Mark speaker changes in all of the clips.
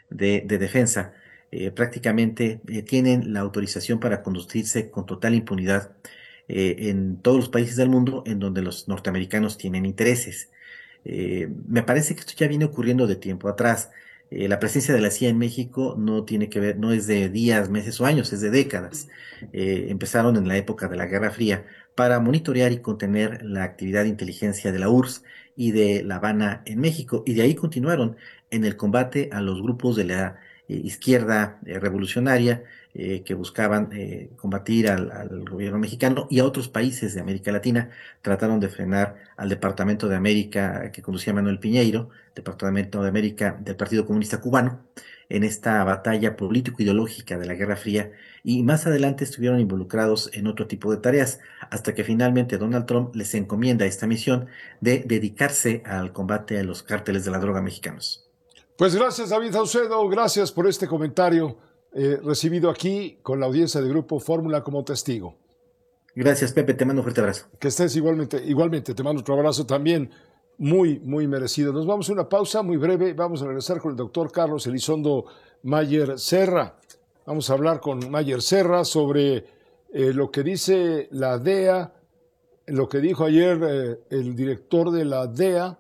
Speaker 1: de defensa, prácticamente tienen la autorización para conducirse con total impunidad en todos los países del mundo en donde los norteamericanos tienen intereses. Me parece que esto ya viene ocurriendo de tiempo atrás. La presencia de la CIA en México no tiene que ver, no es de días, meses o años, es de décadas. Empezaron en la época de la Guerra Fría para monitorear y contener la actividad de inteligencia de la URSS y de La Habana en México, y de ahí continuaron en el combate a los grupos de la izquierda revolucionaria que buscaban combatir al gobierno mexicano, y a otros países de América Latina. Trataron de frenar al Departamento de América que conducía Manuel Piñeiro, Departamento de América del Partido Comunista Cubano, en esta batalla político-ideológica de la Guerra Fría, y más adelante estuvieron involucrados en otro tipo de tareas, hasta que finalmente Donald Trump les encomienda esta misión de dedicarse al combate a los cárteles de la droga mexicanos.
Speaker 2: Pues gracias, David Saucedo, gracias por este comentario recibido aquí con la audiencia de Grupo Fórmula como testigo.
Speaker 1: Gracias, Pepe, te mando un fuerte abrazo.
Speaker 2: Que estés igualmente, te mando otro abrazo también, muy, muy merecido. Nos vamos a una pausa muy breve, vamos a regresar con el doctor Carlos Elizondo Mayer Serra. Vamos a hablar con Mayer Serra sobre lo que dice la DEA, lo que dijo ayer el director de la DEA,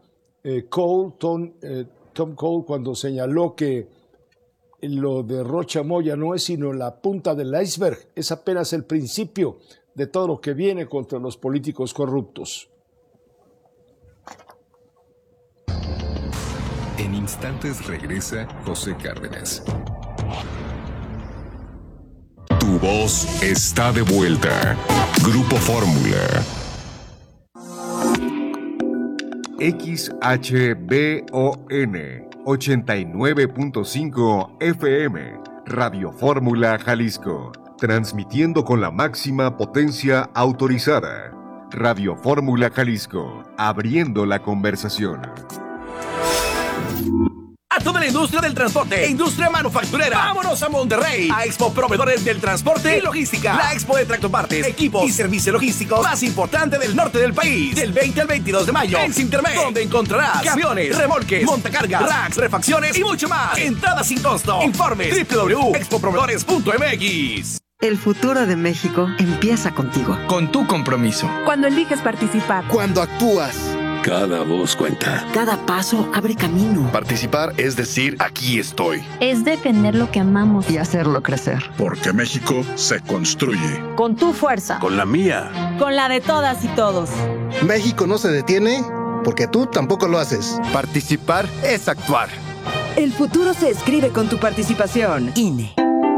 Speaker 2: Tom Cole, cuando señaló que lo de Rocha Moya no es sino la punta del iceberg, es apenas el principio de todo lo que viene contra los políticos corruptos.
Speaker 3: En instantes regresa José Cárdenas. Tu voz está de vuelta. Grupo Fórmula. XHBON 89.5 FM, Radio Fórmula Jalisco, transmitiendo con la máxima potencia autorizada. Radio Fórmula Jalisco, abriendo la conversación.
Speaker 4: A toda la industria del transporte e industria manufacturera, vámonos a Monterrey, a Expo Proveedores del Transporte y Logística, la expo de tractopartes, equipos y servicios logísticos más importante del norte del país, del 20 al 22 de mayo, en Cintermex, donde encontrarás camiones, remolques, montacargas, racks, refacciones y mucho más. Entrada sin costo. Informes www.expoproveedores.mx.
Speaker 5: El futuro de México empieza contigo.
Speaker 6: Con tu compromiso.
Speaker 7: Cuando eliges participar.
Speaker 6: Cuando actúas.
Speaker 8: Cada voz cuenta.
Speaker 5: Cada paso abre camino.
Speaker 8: Participar es decir, aquí estoy.
Speaker 9: Es defender lo que amamos.
Speaker 5: Y hacerlo crecer.
Speaker 8: Porque México se construye.
Speaker 7: Con tu fuerza.
Speaker 8: Con la mía.
Speaker 7: Con la de todas y todos.
Speaker 10: México no se detiene porque tú tampoco lo haces.
Speaker 6: Participar es actuar.
Speaker 7: El futuro se escribe con tu participación. INE.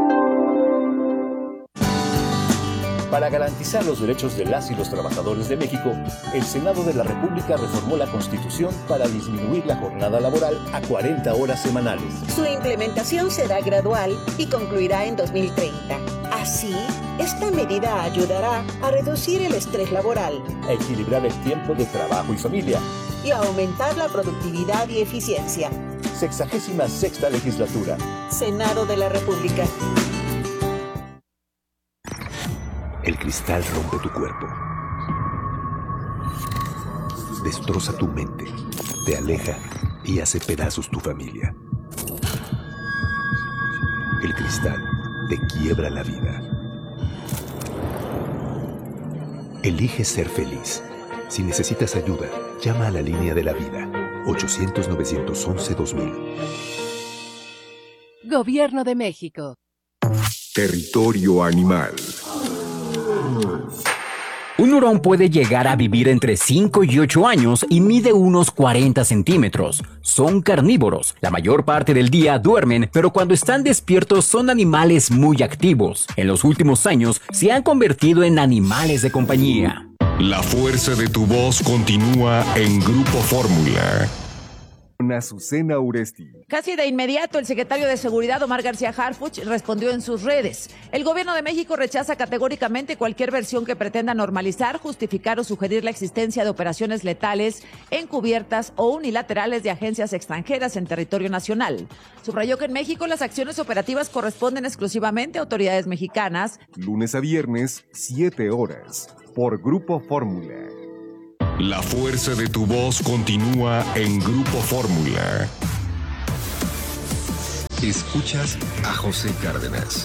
Speaker 11: Para garantizar los derechos de las y los trabajadores de México, el Senado de la República reformó la Constitución para disminuir la jornada laboral a 40 horas semanales.
Speaker 12: Su implementación será gradual y concluirá en 2030. Así, esta medida ayudará a reducir el estrés laboral,
Speaker 11: a equilibrar el tiempo de trabajo y familia
Speaker 12: y a aumentar la productividad y eficiencia.
Speaker 11: 66ª Legislatura.
Speaker 12: Senado de la República.
Speaker 13: El cristal rompe tu cuerpo, destroza tu mente, te aleja y hace pedazos tu familia. El cristal te quiebra la vida. Elige ser feliz. Si necesitas ayuda, llama a la línea de la vida, 800-911-2000.
Speaker 7: Gobierno de México.
Speaker 3: Territorio animal.
Speaker 14: Un hurón puede llegar a vivir entre 5 y 8 años y mide unos 40 centímetros. Son carnívoros. La mayor parte del día duermen, pero cuando están despiertos son animales muy activos. En los últimos años se han convertido en animales de compañía.
Speaker 3: La fuerza de tu voz continúa en Grupo Fórmula.
Speaker 15: Azucena Uresti.
Speaker 16: Casi de inmediato, el secretario de Seguridad, Omar García Harfuch, respondió en sus redes. El gobierno de México rechaza categóricamente cualquier versión que pretenda normalizar, justificar o sugerir la existencia de operaciones letales, encubiertas o unilaterales de agencias extranjeras en territorio nacional. Subrayó que en México las acciones operativas corresponden exclusivamente a autoridades mexicanas.
Speaker 15: Lunes a viernes, 7 horas, por Grupo Fórmula.
Speaker 3: La fuerza de tu voz continúa en Grupo Fórmula. Escuchas a José Cárdenas.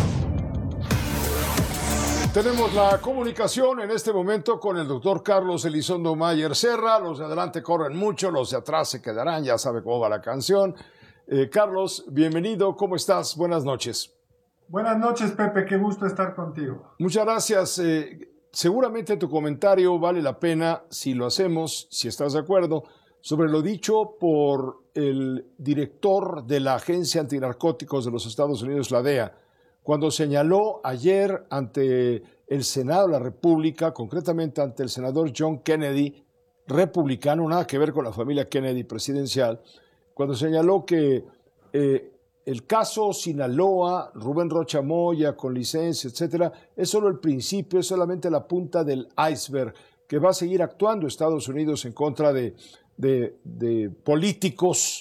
Speaker 2: Tenemos la comunicación en este momento con el doctor Carlos Elizondo Mayer Serra. Los de adelante corren mucho, los de atrás se quedarán, ya sabe cómo va la canción. Carlos, bienvenido, ¿cómo estás? Buenas noches.
Speaker 17: Buenas noches, Pepe, qué gusto estar contigo.
Speaker 2: Muchas gracias. Seguramente tu comentario vale la pena si lo hacemos, si estás de acuerdo, sobre lo dicho por el director de la Agencia Antinarcóticos de los Estados Unidos, la DEA, cuando señaló ayer ante el Senado de la República, concretamente ante el senador John Kennedy, republicano, nada que ver con la familia Kennedy presidencial, cuando señaló que el caso Sinaloa, Rubén Rocha Moya, con licencia, etcétera, es solo el principio, es solamente la punta del iceberg, que va a seguir actuando Estados Unidos en contra de políticos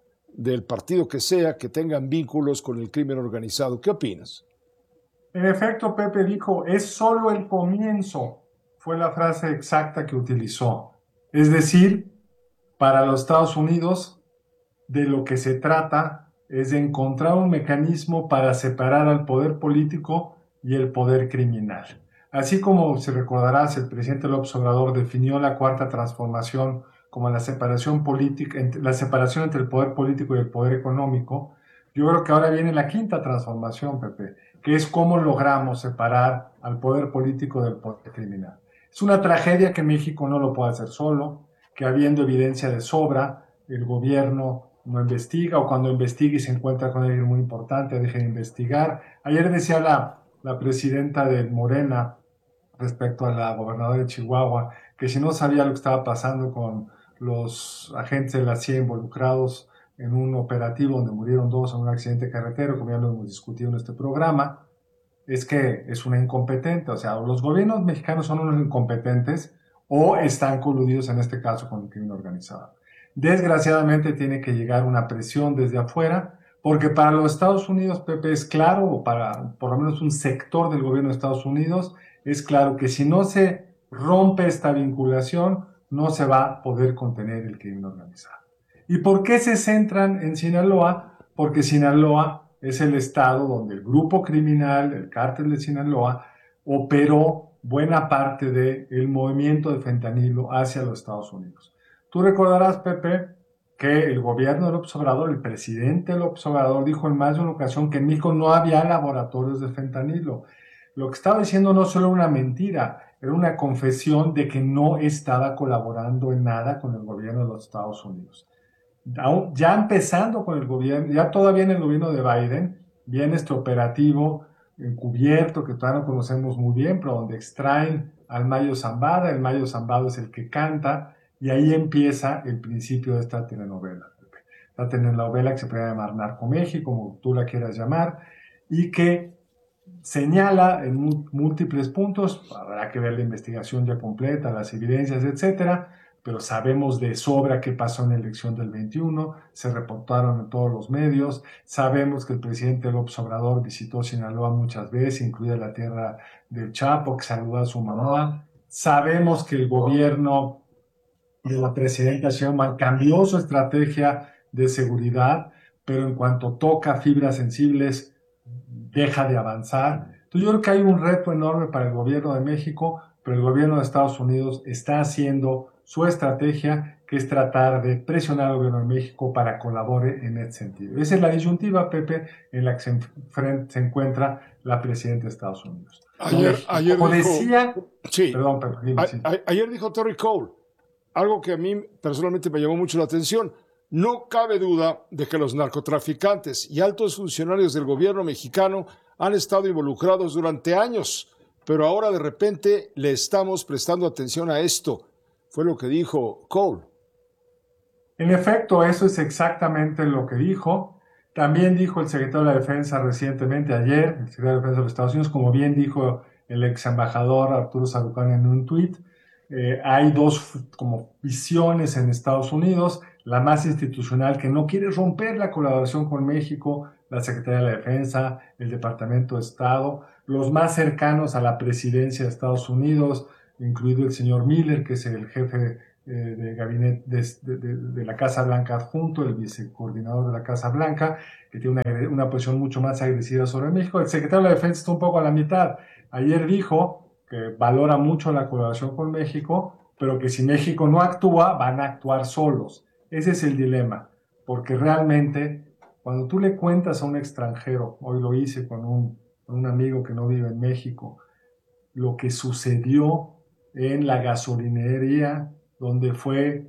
Speaker 2: del partido que sea que tengan vínculos con el crimen organizado. ¿Qué opinas?
Speaker 17: En efecto, Pepe dijo, es solo el comienzo, fue la frase exacta que utilizó. Es decir, para los Estados Unidos, de lo que se trata es de encontrar un mecanismo para separar al poder político y el poder criminal. Así como, si recordarás, el presidente López Obrador definió la cuarta transformación como la separación política, la separación entre el poder político y el poder económico, yo creo que ahora viene la quinta transformación, Pepe, que es cómo logramos separar al poder político del poder criminal. Es una tragedia que México no lo puede hacer solo, que habiendo evidencia de sobra, el gobierno no investiga, o cuando investiga y se encuentra con alguien muy importante, deja de investigar. Ayer decía la presidenta de Morena respecto a la gobernadora de Chihuahua, que si no sabía lo que estaba pasando con los agentes de la CIA involucrados en un operativo donde murieron 2 en un accidente carretero, como ya lo hemos discutido en este programa, es que es una incompetente. O sea, los gobiernos mexicanos son unos incompetentes o están coludidos en este caso con el crimen organizado. Desgraciadamente tiene que llegar una presión desde afuera, porque para los Estados Unidos, Pepe, es claro, o para por lo menos un sector del gobierno de Estados Unidos, es claro que si no se rompe esta vinculación, no se va a poder contener el crimen organizado. ¿Y por qué se centran en Sinaloa? Porque Sinaloa es el estado donde el grupo criminal, el cártel de Sinaloa, operó buena parte del movimiento de fentanilo hacia los Estados Unidos. Tú recordarás, Pepe, que el gobierno de López Obrador, el presidente López Obrador, dijo en más de una ocasión que en México no había laboratorios de fentanilo. Lo que estaba diciendo no solo era una mentira, era una confesión de que no estaba colaborando en nada con el gobierno de los Estados Unidos. Ya empezando con el gobierno, ya todavía en el gobierno de Biden, viene este operativo encubierto que todavía no conocemos muy bien, pero donde extraen al Mayo Zambada. El Mayo Zambada es el que canta, y ahí empieza el principio de esta telenovela. La telenovela que se puede llamar Narcoméxico, como tú la quieras llamar, y que señala en múltiples puntos, habrá que ver la investigación ya completa, las evidencias, etcétera, pero sabemos de sobra qué pasó en la elección del 21, se reportaron en todos los medios, sabemos que el presidente López Obrador visitó Sinaloa muchas veces, incluida la tierra del Chapo, que saludó a su mamá, sabemos que el gobierno de la presidenta Sheinbaum cambió su estrategia de seguridad, pero en cuanto toca fibras sensibles, deja de avanzar. Entonces yo creo que hay un reto enorme para el gobierno de México, pero el gobierno de Estados Unidos está haciendo su estrategia, que es tratar de presionar al gobierno de México para colabore en ese sentido. Esa es la disyuntiva, Pepe, en la que se encuentra la presidenta de Estados Unidos.
Speaker 2: Ayer dijo,
Speaker 17: decía,
Speaker 2: sí,
Speaker 17: perdón, Pepe, dime, sí.
Speaker 2: Ayer dijo Terry Cole, algo que a mí personalmente me llamó mucho la atención. No cabe duda de que los narcotraficantes y altos funcionarios del gobierno mexicano han estado involucrados durante años, pero ahora de repente le estamos prestando atención a esto. Fue lo que dijo Cole.
Speaker 17: En efecto, eso es exactamente lo que dijo. También dijo el secretario de la Defensa recientemente, ayer, el secretario de Defensa de los Estados Unidos, como bien dijo el ex embajador Arturo Sarucán en un tuit, hay dos como visiones en Estados Unidos, la más institucional, que no quiere romper la colaboración con México, la Secretaría de la Defensa, el Departamento de Estado, los más cercanos a la presidencia de Estados Unidos, incluido el señor Miller, que es el jefe de gabinete de la Casa Blanca adjunto, el vicecoordinador de la Casa Blanca, que tiene una posición mucho más agresiva sobre México. El secretario de la Defensa está un poco a la mitad. Ayer dijo que valora mucho la colaboración con México, pero que si México no actúa, van a actuar solos. Ese es el dilema, porque realmente cuando tú le cuentas a un extranjero, hoy lo hice con un amigo que no vive en México, lo que sucedió en la gasolinería donde fue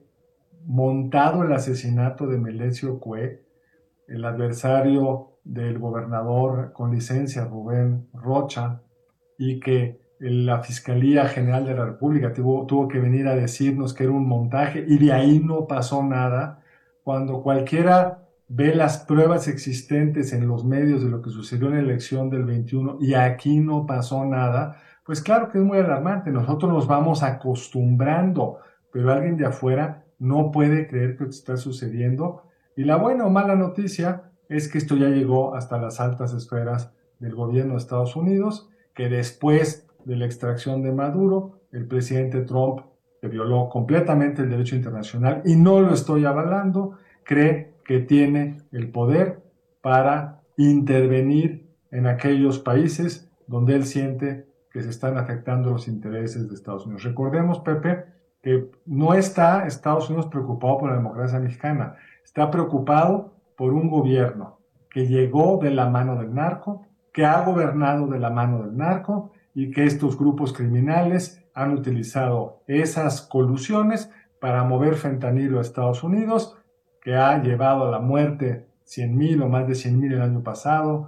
Speaker 17: montado el asesinato de Melesio Cue, el adversario del gobernador con licencia Rubén Rocha, y que la Fiscalía General de la República tuvo que venir a decirnos que era un montaje y de ahí no pasó nada. Cuando cualquiera ve las pruebas existentes en los medios de lo que sucedió en la elección del 21 y aquí no pasó nada, pues claro que es muy alarmante. Nosotros nos vamos acostumbrando, pero alguien de afuera no puede creer que esto está sucediendo. Y la buena o mala noticia es que esto ya llegó hasta las altas esferas del gobierno de Estados Unidos, que después de la extracción de Maduro, el presidente Trump, que violó completamente el derecho internacional, y no lo estoy avalando, cree que tiene el poder para intervenir en aquellos países donde él siente que se están afectando los intereses de Estados Unidos. Recordemos, Pepe, que no está Estados Unidos preocupado por la democracia mexicana, está preocupado por un gobierno que llegó de la mano del narco, que ha gobernado de la mano del narco y que estos grupos criminales han utilizado esas colusiones para mover fentanilo a Estados Unidos, que ha llevado a la muerte 100,000 o más de 100,000 el año pasado,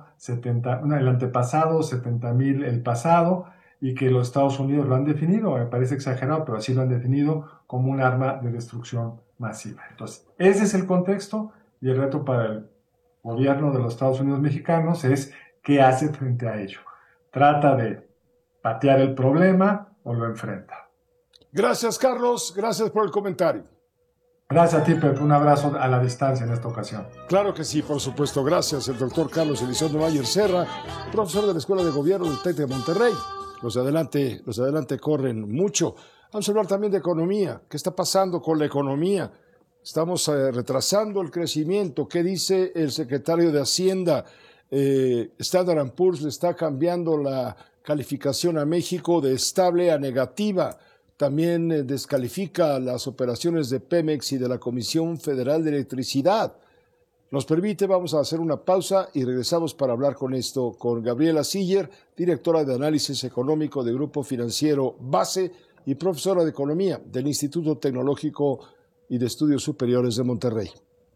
Speaker 17: el antepasado, 70,000 el pasado, y que los Estados Unidos lo han definido, me parece exagerado, pero así lo han definido como un arma de destrucción masiva. Entonces, ese es el contexto, y el reto para el gobierno de los Estados Unidos mexicanos es qué hace frente a ello. ¿Trata de patear el problema o lo enfrenta?
Speaker 2: Gracias, Carlos. Gracias por el comentario.
Speaker 17: Gracias a ti, Pepe. Un abrazo a la distancia en esta ocasión.
Speaker 2: Claro que sí, por supuesto. Gracias, el doctor Carlos Elizondo Mayer Serra, profesor de la Escuela de Gobierno del TEC de Monterrey. Los de adelante corren mucho. Vamos a hablar también de economía. ¿Qué está pasando con la economía? Estamos retrasando el crecimiento. ¿Qué dice el secretario de Hacienda? Standard & Poor's le está cambiando la calificación a México de estable a negativa. También descalifica las operaciones de Pemex y de la Comisión Federal de Electricidad. Nos permite, vamos a hacer una pausa y regresamos para hablar con esto con Gabriela Siller, directora de Análisis Económico de Grupo Financiero Base y profesora de Economía del Instituto Tecnológico y de Estudios Superiores de Monterrey.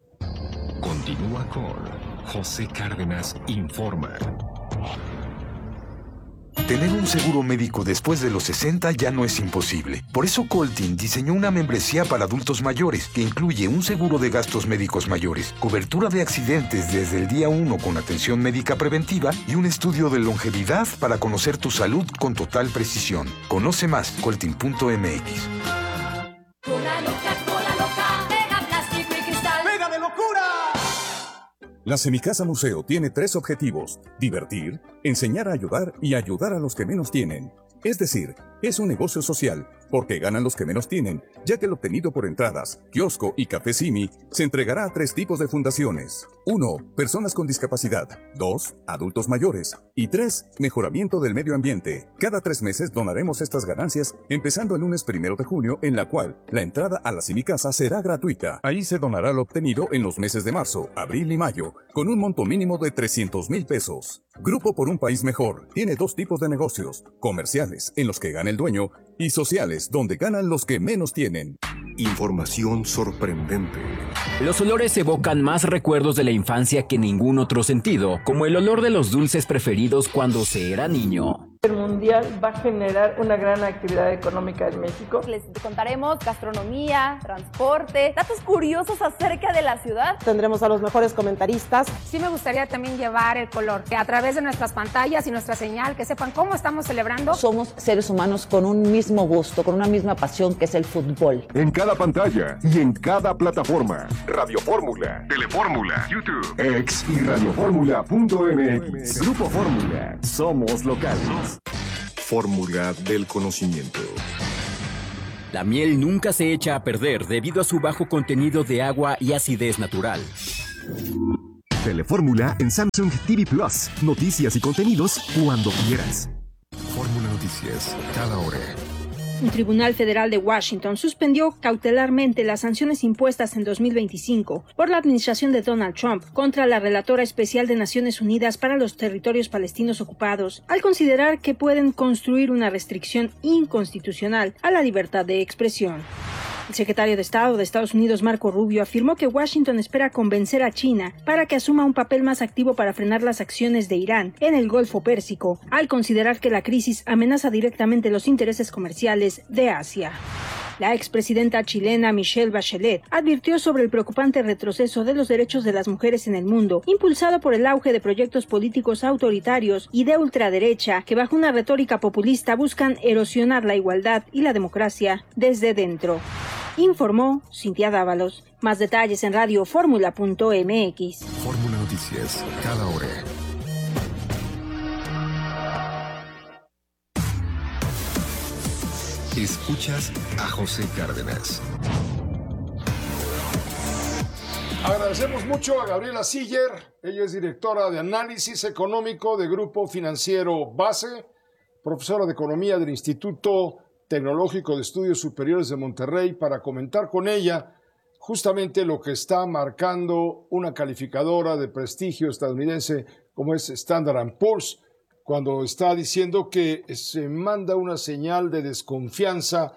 Speaker 3: Continúa con José Cárdenas Informa.
Speaker 18: Tener un seguro médico después de los 60 ya no es imposible. Por eso Coltin diseñó una membresía para adultos mayores que incluye un seguro de gastos médicos mayores, cobertura de accidentes desde el día 1 con atención médica preventiva y un estudio de longevidad para conocer tu salud con total precisión. Conoce más, coltin.mx.
Speaker 19: La Semicasa Museo tiene 3 objetivos: divertir, enseñar a ayudar y ayudar a los que menos tienen. Es decir, es un negocio social, porque ganan los que menos tienen, ya que el obtenido por entradas, kiosco y café Simi se entregará a 3 tipos de fundaciones. 1. Personas con discapacidad. 2. Adultos mayores. Y 3. Mejoramiento del medio ambiente. Cada 3 meses donaremos estas ganancias, empezando el lunes 1 de junio, en la cual la entrada a la Semicasa será gratuita. Ahí se donará lo obtenido en los meses de marzo, abril y mayo, con un monto mínimo de 300,000 pesos. Grupo por un País Mejor tiene 2 tipos de negocios: comerciales, en los que gana el dueño, y sociales, donde ganan los que menos tienen.
Speaker 3: Información sorprendente.
Speaker 14: Los olores evocan más recuerdos de la infancia que ningún otro sentido, como el olor de los dulces preferidos cuando se era niño.
Speaker 20: El Mundial va a generar una gran actividad económica en México.
Speaker 21: Les contaremos gastronomía, transporte, datos curiosos acerca de la ciudad.
Speaker 22: Tendremos a los mejores comentaristas.
Speaker 23: Sí me gustaría también llevar el color, que a través de nuestras pantallas y nuestra señal, que sepan cómo estamos celebrando.
Speaker 24: Somos seres humanos con un mismo gusto, con una misma pasión, que es el fútbol.
Speaker 3: En cada pantalla y en cada plataforma. Radio Fórmula, Telefórmula, YouTube, X y radioformula.mx. Grupo Fórmula. Somos locales. Fórmula del conocimiento.
Speaker 14: La miel nunca se echa a perder debido a su bajo contenido de agua y acidez natural.
Speaker 3: Telefórmula en Samsung TV Plus. Noticias y contenidos cuando quieras. Fórmula Noticias, cada hora.
Speaker 1: Un tribunal federal de Washington suspendió cautelarmente las sanciones impuestas en 2025 por la administración de Donald Trump contra la relatora especial de Naciones Unidas para los territorios palestinos ocupados, al considerar que pueden construir una restricción inconstitucional a la libertad de expresión. El secretario de Estado de Estados Unidos, Marco Rubio, afirmó que Washington espera convencer a China para que asuma un papel más activo para frenar las acciones de Irán en el Golfo Pérsico, al considerar que la crisis amenaza directamente los intereses comerciales de Asia. La expresidenta chilena Michelle Bachelet advirtió sobre el preocupante retroceso de los derechos de las mujeres en el mundo, impulsado por el auge de proyectos políticos autoritarios y de ultraderecha que bajo una retórica populista buscan erosionar la igualdad y la democracia desde dentro. Informó Cintia Dávalos. Más detalles en radioformula.mx.
Speaker 3: Fórmula Noticias, cada hora. Escuchas a José Cárdenas.
Speaker 2: Agradecemos mucho a Gabriela Siller. Ella es directora de Análisis Económico de Grupo Financiero Base, profesora de Economía del Instituto Tecnológico de Estudios Superiores de Monterrey, para comentar con ella justamente lo que está marcando una calificadora de prestigio estadounidense como es Standard & Poor's, cuando está diciendo que se manda una señal de desconfianza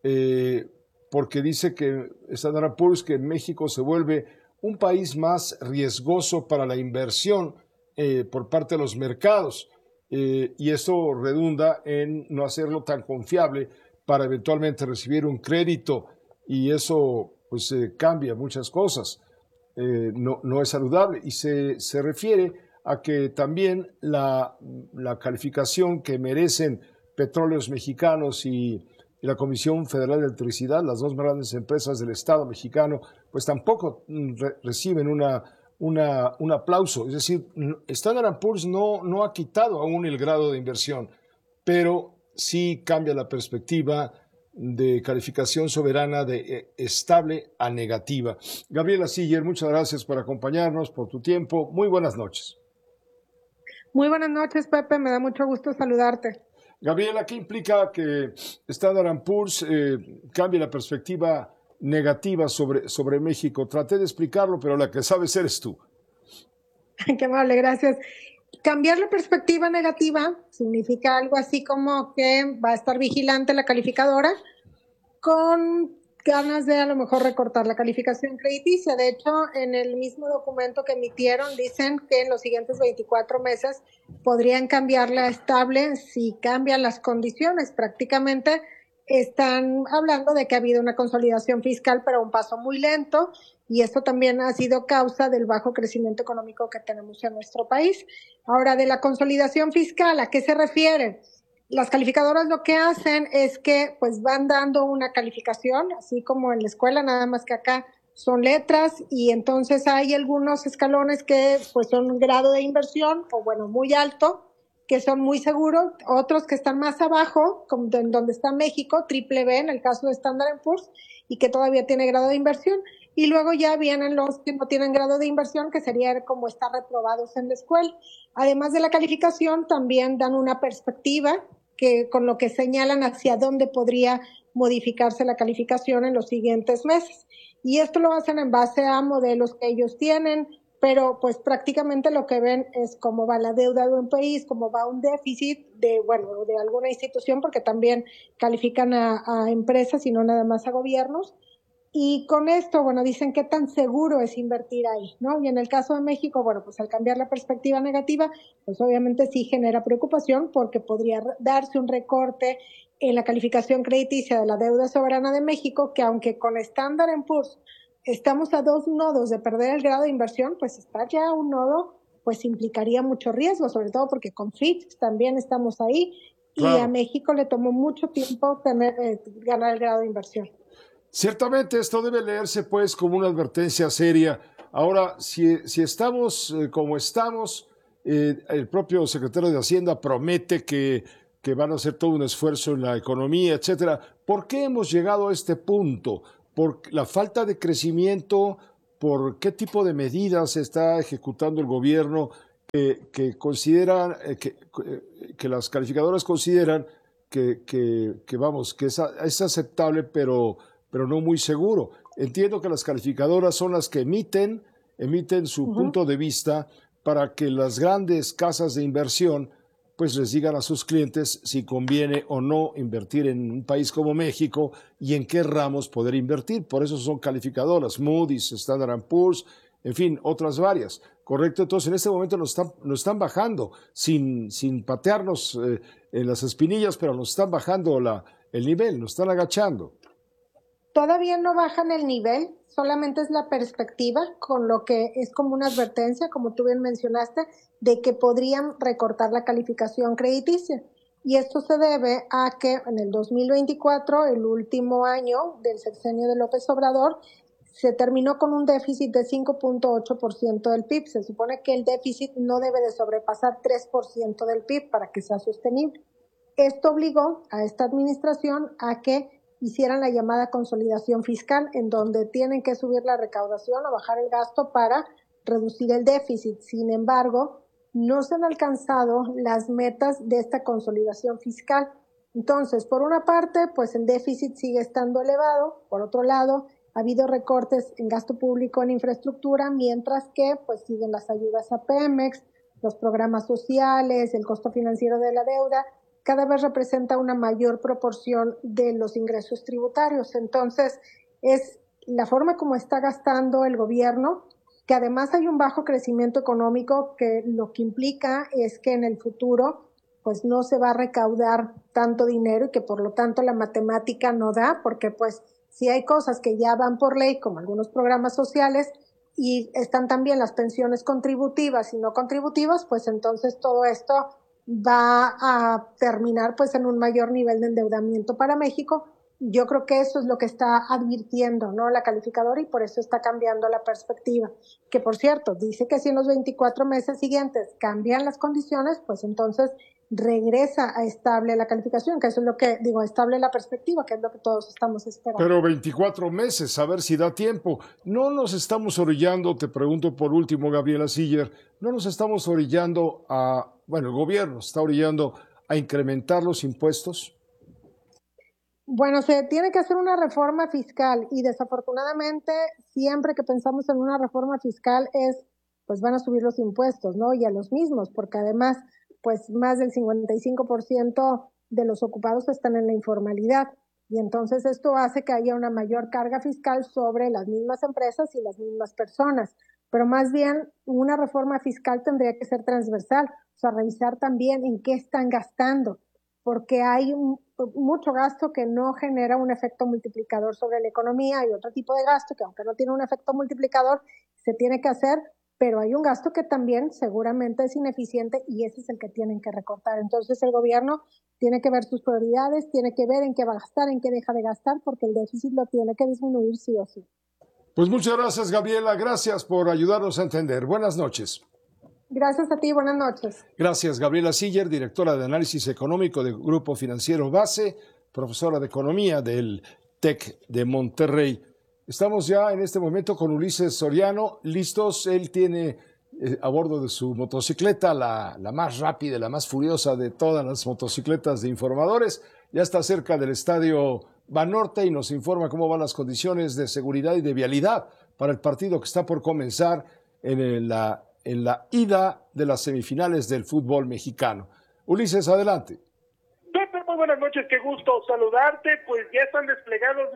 Speaker 2: porque dice que Standard & Poor's que México se vuelve un país más riesgoso para la inversión por parte de los mercados. Y eso redunda en no hacerlo tan confiable para eventualmente recibir un crédito, y eso pues cambia muchas cosas, no es saludable, y se refiere a que también la calificación que merecen Petróleos Mexicanos y la Comisión Federal de Electricidad, las dos grandes empresas del Estado mexicano, pues tampoco reciben un aplauso. Es decir, Standard & Poor's no ha quitado aún el grado de inversión, pero sí cambia la perspectiva de calificación soberana de estable a negativa. Gabriela Siller, muchas gracias por acompañarnos, por tu tiempo. Muy buenas noches.
Speaker 22: Muy buenas noches, Pepe. Me da mucho gusto saludarte.
Speaker 2: Gabriela, ¿qué implica que Standard & Poor's cambie la perspectiva negativa sobre México? Traté de explicarlo, pero la que sabes eres tú.
Speaker 22: Qué amable, gracias. Cambiar la perspectiva negativa significa algo así como que va a estar vigilante la calificadora con ganas de a lo mejor recortar la calificación crediticia. De hecho, en el mismo documento que emitieron dicen que en los siguientes 24 meses podrían cambiarla a estable si cambian las condiciones. Prácticamente están hablando de que ha habido una consolidación fiscal, pero a un paso muy lento, y esto también ha sido causa del bajo crecimiento económico que tenemos en nuestro país. Ahora, de la consolidación fiscal, ¿a qué se refiere? Las calificadoras lo que hacen es que pues van dando una calificación, así como en la escuela, nada más que acá son letras, y entonces hay algunos escalones que pues son un grado de inversión, o bueno, muy alto, que son muy seguros, otros que están más abajo, como donde está México, triple B en el caso de Standard & Poor's, y que todavía tiene grado de inversión, y luego ya vienen los que no tienen grado de inversión, que sería como estar reprobados en la escuela. Además de la calificación, también dan una perspectiva que con lo que señalan hacia dónde podría modificarse la calificación en los siguientes meses. Y esto lo hacen en base a modelos que ellos tienen, pero pues prácticamente lo que ven es cómo va la deuda de un país, cómo va un déficit de alguna institución, porque también califican a empresas y no nada más a gobiernos. Y con esto, dicen qué tan seguro es invertir ahí, ¿no? Y en el caso de México, pues al cambiar la perspectiva negativa, pues obviamente sí genera preocupación porque podría darse un recorte en la calificación crediticia de la deuda soberana de México, que aunque con Standard & Poor's estamos a 2 nodos de perder el grado de inversión, pues estar ya a un nodo, pues implicaría mucho riesgo, sobre todo porque con Fitch también estamos ahí, claro. Y a México le tomó mucho tiempo ganar el grado de inversión.
Speaker 2: Ciertamente esto debe leerse pues como una advertencia seria. Ahora, si estamos como estamos, el propio secretario de Hacienda promete que que van a hacer todo un esfuerzo en la economía, etcétera. ¿Por qué hemos llegado a este punto? ¿Por la falta de crecimiento? ¿Por qué tipo de medidas está ejecutando el gobierno que consideran, que las calificadoras consideran que es aceptable, pero no muy seguro? Entiendo que las calificadoras son las que emiten su punto de vista para que las grandes casas de inversión pues les digan a sus clientes si conviene o no invertir en un país como México y en qué ramos poder invertir. Por eso son calificadoras, Moody's, Standard & Poor's, en fin, otras varias. ¿Correcto? Entonces, en este momento nos están bajando, sin patearnos en las espinillas, pero nos están bajando el nivel, nos están agachando.
Speaker 22: Todavía no bajan el nivel, solamente es la perspectiva, con lo que es como una advertencia, como tú bien mencionaste, de que podrían recortar la calificación crediticia. Y esto se debe a que en el 2024, el último año del sexenio de López Obrador, se terminó con un déficit de 5.8% del PIB. Se supone que el déficit no debe de sobrepasar 3% del PIB para que sea sostenible. Esto obligó a esta administración a que hicieran la llamada consolidación fiscal, en donde tienen que subir la recaudación o bajar el gasto para reducir el déficit. Sin embargo, no se han alcanzado las metas de esta consolidación fiscal. Entonces, por una parte, pues el déficit sigue estando elevado. Por otro lado, ha habido recortes en gasto público en infraestructura, mientras que pues siguen las ayudas a Pemex, los programas sociales, el costo financiero de la deuda, cada vez representa una mayor proporción de los ingresos tributarios. Entonces, es la forma como está gastando el gobierno, que además hay un bajo crecimiento económico, que lo que implica es que en el futuro pues no se va a recaudar tanto dinero y que por lo tanto la matemática no da, porque pues si hay cosas que ya van por ley, como algunos programas sociales, y están también las pensiones contributivas y no contributivas, pues entonces todo esto va a terminar pues en un mayor nivel de endeudamiento para México. Yo creo que eso es lo que está advirtiendo, ¿no?, la calificadora, y por eso está cambiando la perspectiva. Que por cierto, dice que si en los 24 meses siguientes cambian las condiciones, pues entonces regresa a estable la calificación, que eso es lo que digo, estable la perspectiva, que es lo que todos estamos esperando.
Speaker 2: Pero 24 meses, a ver si da tiempo. No nos estamos orillando, te pregunto por último, Gabriela Siller, no nos estamos orillando el gobierno está orillando a incrementar los impuestos.
Speaker 22: Bueno, se tiene que hacer una reforma fiscal y desafortunadamente siempre que pensamos en una reforma fiscal pues van a subir los impuestos, ¿no? Y a los mismos, porque además pues más del 55% de los ocupados están en la informalidad y entonces esto hace que haya una mayor carga fiscal sobre las mismas empresas y las mismas personas. Pero más bien una reforma fiscal tendría que ser transversal, o sea, revisar también en qué están gastando, porque hay mucho gasto que no genera un efecto multiplicador sobre la economía, y otro tipo de gasto que aunque no tiene un efecto multiplicador se tiene que hacer, pero hay un gasto que también seguramente es ineficiente y ese es el que tienen que recortar. Entonces el gobierno tiene que ver sus prioridades, tiene que ver en qué va a gastar, en qué deja de gastar, porque el déficit lo tiene que disminuir sí o sí.
Speaker 2: Pues muchas gracias, Gabriela, gracias por ayudarnos a entender. Buenas noches.
Speaker 22: Gracias a ti, buenas noches.
Speaker 2: Gracias, Gabriela Siller, directora de Análisis Económico del Grupo Financiero Base, profesora de Economía del TEC de Monterrey. Estamos ya en este momento con Ulises Soriano, listos. Él tiene a bordo de su motocicleta, la más rápida, la más furiosa de todas las motocicletas de informadores. Ya está cerca del Estadio Banorte y nos informa cómo van las condiciones de seguridad y de vialidad para el partido que está por comenzar en la ida de las semifinales del fútbol mexicano. Ulises, adelante.
Speaker 4: Pepe, muy buenas noches, qué gusto saludarte. Pues ya están desplegados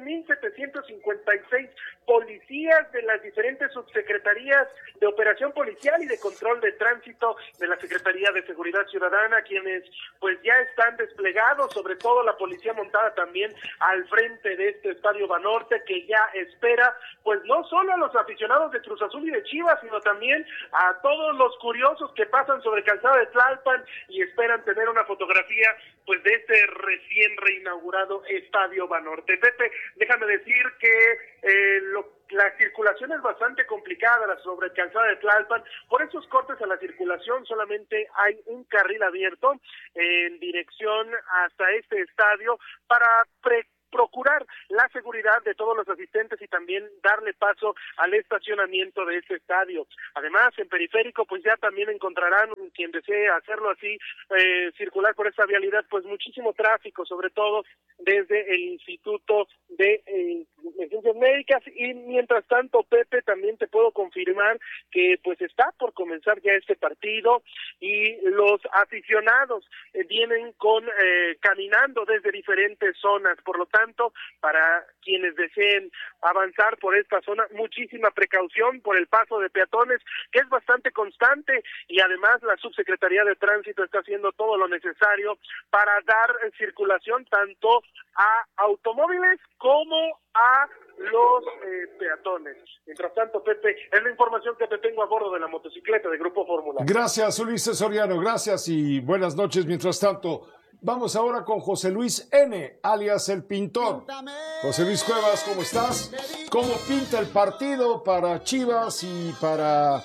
Speaker 4: 1,756 policías de las diferentes subsecretarías de operación policial y de control de tránsito de la Secretaría de Seguridad Ciudadana, quienes pues ya están desplegados, sobre todo la policía montada también al frente de este Estadio Banorte, que ya espera pues no solo a los aficionados de Cruz Azul y de Chivas, sino también a todos los curiosos que pasan sobre Calzada de Tlalpan y esperan tener una fotografía pues de este recién reinaugurado Estadio Banorte. Pepe, déjame decir que la circulación es bastante complicada, la sobrecalzada de Tlalpan. Por esos cortes a la circulación solamente hay un carril abierto en dirección hasta este estadio para procurar la seguridad de todos los asistentes y también darle paso al estacionamiento de este estadio. Además, en Periférico, pues ya también encontrarán, quien desee hacerlo así, circular por esta vialidad, pues muchísimo tráfico, sobre todo desde el Instituto de Ciencias Médicas. Y mientras tanto, Pepe, también te puedo confirmar que pues está por comenzar ya este partido y los aficionados vienen caminando desde diferentes zonas. Por lo tanto, para quienes deseen avanzar por esta zona, muchísima precaución por el paso de peatones, que es bastante constante, y además la Subsecretaría de Tránsito está haciendo todo lo necesario para dar circulación tanto a automóviles como a los peatones. Mientras tanto, Pepe, es la información que te tengo a bordo de la motocicleta de Grupo Fórmula.
Speaker 2: Gracias, Ulises Soriano, gracias y buenas noches. Mientras tanto, vamos ahora con José Luis N., alias El Pintor. José Luis Cuevas, ¿cómo estás? ¿Cómo pinta el partido para Chivas y para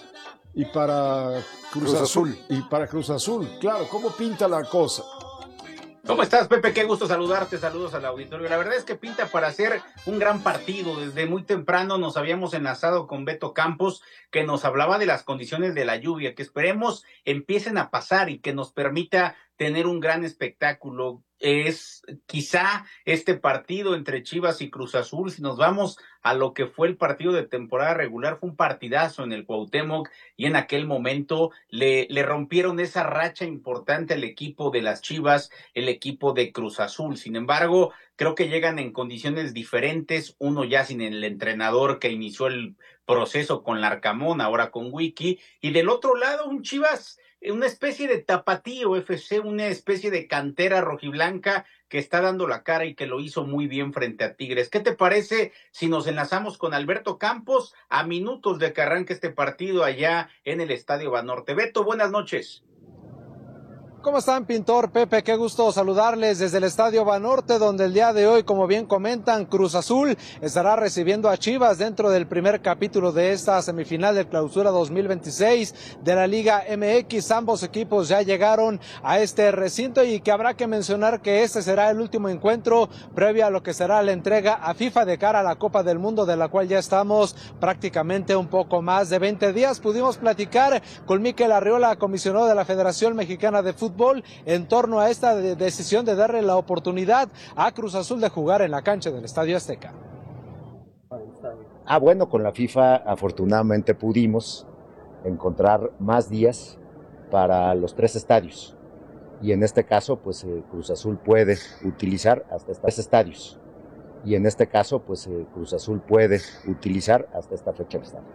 Speaker 2: Cruz Azul? Y para Cruz Azul, claro, ¿cómo pinta la cosa?
Speaker 5: ¿Cómo estás, Pepe? Qué gusto saludarte, saludos al auditorio. La verdad es que pinta para hacer un gran partido. Desde muy temprano nos habíamos enlazado con Beto Campos, que nos hablaba de las condiciones de la lluvia, que esperemos empiecen a pasar y que nos permita tener un gran espectáculo. Es quizá este partido entre Chivas y Cruz Azul, si nos vamos a lo que fue el partido de temporada regular, fue un partidazo en el Cuauhtémoc y en aquel momento le rompieron esa racha importante al equipo de las Chivas, el equipo de Cruz Azul. Sin embargo, creo que llegan en condiciones diferentes, uno ya sin el entrenador que inició el proceso con Larcamón, ahora con Wiki, y del otro lado un Chivas, una especie de tapatío FC, una especie de cantera rojiblanca que está dando la cara y que lo hizo muy bien frente a Tigres. ¿Qué te parece si nos enlazamos con Alberto Campos a minutos de que arranque este partido allá en el Estadio Banorte? Beto, buenas noches.
Speaker 8: ¿Cómo están, Pintor, Pepe? Qué gusto saludarles desde el Estadio Banorte, donde el día de hoy, como bien comentan, Cruz Azul estará recibiendo a Chivas dentro del primer capítulo de esta semifinal de Clausura 2026 de la Liga MX. Ambos equipos ya llegaron a este recinto y que habrá que mencionar que este será el último encuentro previo a lo que será la entrega a FIFA de cara a la Copa del Mundo, de la cual ya estamos prácticamente un poco más de 20 días. Pudimos platicar con Mikel Arriola, comisionado de la Federación Mexicana de Fútbol, en torno a esta decisión de darle la oportunidad a Cruz Azul de jugar en la cancha del Estadio Azteca.
Speaker 9: Bueno, con la FIFA afortunadamente pudimos encontrar más días para los 3 estadios y en este caso pues Cruz Azul puede utilizar hasta estos estadios y en este caso pues Cruz Azul puede utilizar hasta esta fecha el estadio.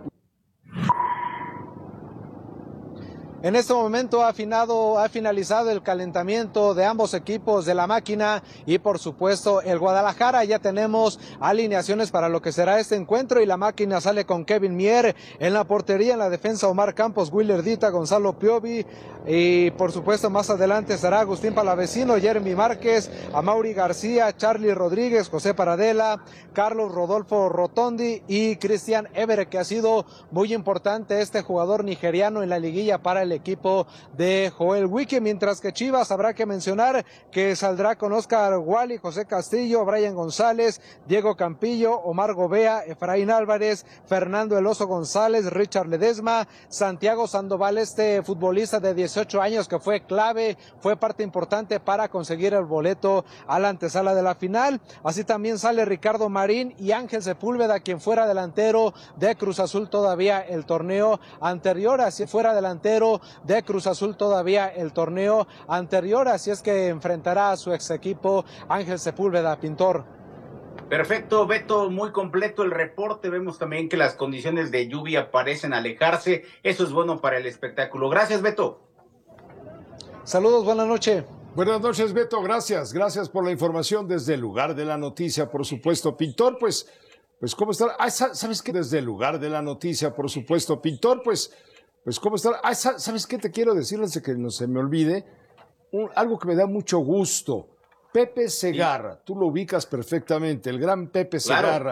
Speaker 8: En este momento ha finalizado el calentamiento de ambos equipos de la máquina y por supuesto el Guadalajara. Ya tenemos alineaciones para lo que será este encuentro y la máquina sale con Kevin Mier en la portería, en la defensa Omar Campos, Willer Dita, Gonzalo Piovi y por supuesto más adelante estará Agustín Palavecino, Jeremy Márquez, Amaury García, Charlie Rodríguez, José Paradela, Carlos Rodolfo Rotondi y Cristian Évere, que ha sido muy importante este jugador nigeriano en la liguilla para el equipo de Joel Wiki, mientras que Chivas habrá que mencionar que saldrá con Oscar Wally, José Castillo, Brian González, Diego Campillo, Omar Gobea, Efraín Álvarez, Fernando El Oso González, Richard Ledesma, Santiago Sandoval, este futbolista de 18 años que fue clave, fue parte importante para conseguir el boleto a la antesala de la final. Así también sale Ricardo Marín y Ángel Sepúlveda, quien fuera delantero de Cruz Azul todavía el torneo anterior, así fuera delantero de Cruz Azul todavía el torneo anterior, así es que enfrentará a su ex equipo Ángel Sepúlveda, Pintor.
Speaker 5: Perfecto, Beto, muy completo el reporte. Vemos también que las condiciones de lluvia parecen alejarse, eso es bueno para el espectáculo. Gracias, Beto.
Speaker 8: Saludos, buenas noches.
Speaker 2: Buenas noches, Beto, gracias por la información desde el lugar de la noticia, por supuesto. Pintor, pues ¿cómo está? ¿Sabes qué? Desde el lugar de la noticia, por supuesto. Pintor, pues ¿cómo está? ¿Sabes qué te quiero decir antes de que no se me olvide? Algo que me da mucho gusto. Pepe Segarra, sí. Tú lo ubicas perfectamente, el gran Pepe Segarra,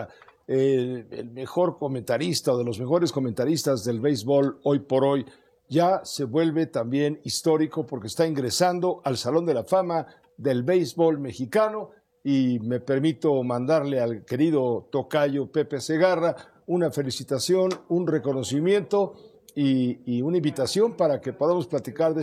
Speaker 2: el mejor comentarista o de los mejores comentaristas del béisbol hoy por hoy, ya se vuelve también histórico porque está ingresando al Salón de la Fama del béisbol mexicano. Y me permito mandarle al querido tocayo Pepe Segarra una felicitación, un reconocimiento y una invitación para que podamos platicar de